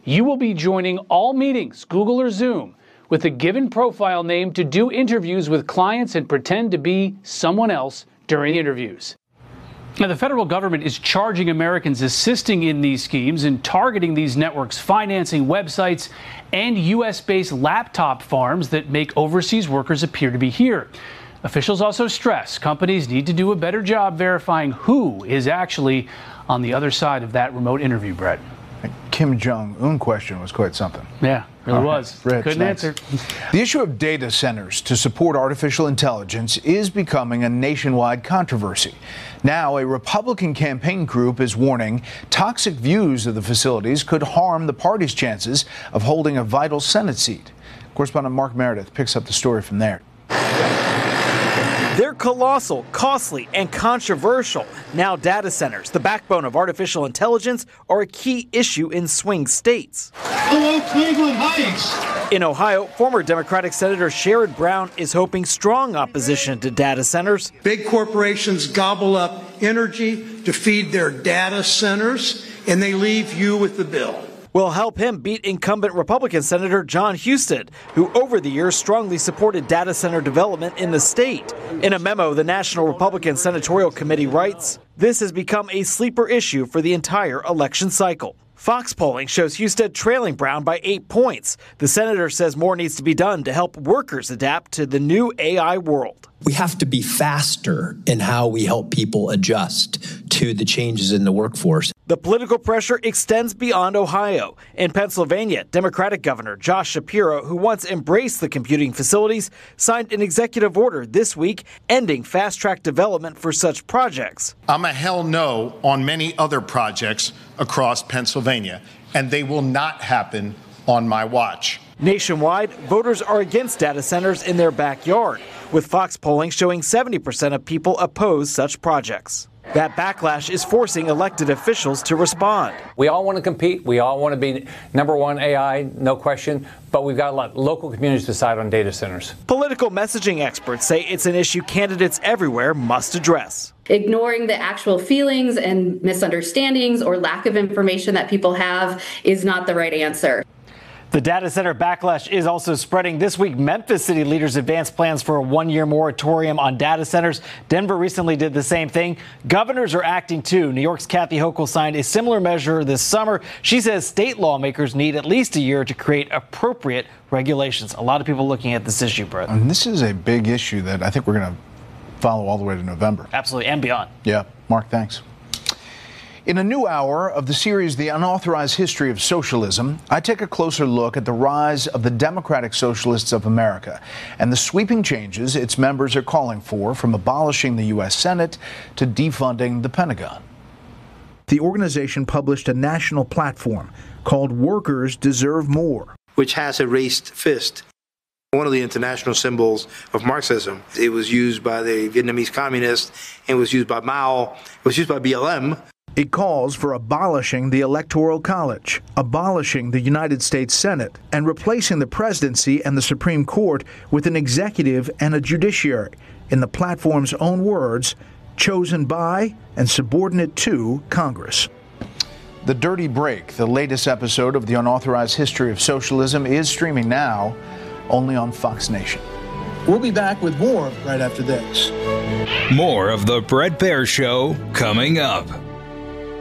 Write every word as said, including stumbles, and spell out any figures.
You will be joining all meetings, Google or Zoom, with a given profile name to do interviews with clients and pretend to be someone else during interviews. Now, the federal government is charging Americans assisting in these schemes and targeting these networks, financing websites and U S-based laptop farms that make overseas workers appear to be here. Officials also stress companies need to do a better job verifying who is actually on the other side of that remote interview, Brett. Kim Jong-un question was quite something. Yeah, really All was. Right, Rich, Couldn't thanks. answer. The issue of data centers to support artificial intelligence is becoming a nationwide controversy. Now, a Republican campaign group is warning toxic views of the facilities could harm the party's chances of holding a vital Senate seat. Correspondent Mark Meredith picks up the story from there. They're colossal, costly, and controversial. Now data centers, the backbone of artificial intelligence, are a key issue in swing states. Hello, Cleveland Heights. In Ohio, former Democratic Senator Sherrod Brown is hoping strong opposition to data centers. Big corporations gobble up energy to feed their data centers, and they leave you with the bill. Will help him beat incumbent Republican Senator Jon Husted, who over the years strongly supported data center development in the state. In a memo, the National Republican Senatorial Committee writes, "This has become a sleeper issue for the entire election cycle." Fox polling shows Husted trailing Brown by eight points. The senator says more needs to be done to help workers adapt to the new A I world. We have to be faster in how we help people adjust to the changes in the workforce. The political pressure extends beyond Ohio. In Pennsylvania, Democratic Governor Josh Shapiro, who once embraced the computing facilities, signed an executive order this week ending fast-track development for such projects. I'm a hell no on many other projects across Pennsylvania, and they will not happen on my watch. Nationwide, voters are against data centers in their backyard, with Fox polling showing seventy percent of people oppose such projects. That backlash is forcing elected officials to respond. We all want to compete. We all want to be number one A I, no question. But we've got to let local communities decide on data centers. Political messaging experts say it's an issue candidates everywhere must address. Ignoring the actual feelings and misunderstandings or lack of information that people have is not the right answer. The data center backlash is also spreading. This week, Memphis city leaders advanced plans for a one-year moratorium on data centers. Denver recently did the same thing. Governors are acting too. New York's Kathy Hochul signed a similar measure this summer. She says state lawmakers need at least a year to create appropriate regulations. A lot of people looking at this issue, Brett. And this is a big issue that I think we're going to follow all the way to November. Absolutely, and beyond. Yeah. Mark, thanks. In a new hour of the series, The Unauthorized History of Socialism, I take a closer look at the rise of the Democratic Socialists of America and the sweeping changes its members are calling for, from abolishing the U S Senate to defunding the Pentagon. The organization published a national platform called Workers Deserve More, which has a raised fist. One of the international symbols of Marxism. It was used by the Vietnamese communists, it was used by Mao, it was used by B L M. It calls for abolishing the Electoral College, abolishing the United States Senate, and replacing the presidency and the Supreme Court with an executive and a judiciary, in the platform's own words, chosen by and subordinate to Congress. The Dirty Break, the latest episode of The Unauthorized History of Socialism, is streaming now only on Fox Nation. We'll be back with more right after this. More of The Bret Baier Show coming up.